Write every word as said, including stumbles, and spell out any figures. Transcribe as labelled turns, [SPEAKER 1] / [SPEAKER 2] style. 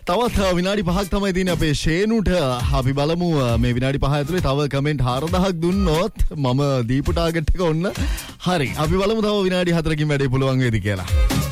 [SPEAKER 1] තවත් විනාඩි පහක් තමයි තියෙන්නේ අපේ ෂේනුට. අපි බලමු මේ විනාඩි පහ ඇතුලේ තව කමෙන්ට් හාරදහක් දුන්නොත් මම දීපු ටාගට් එක ඔන්න හරි. අපි බලමු තව විනාඩි හතරකින් වැඩේ පුළුවන් වේද කියලා.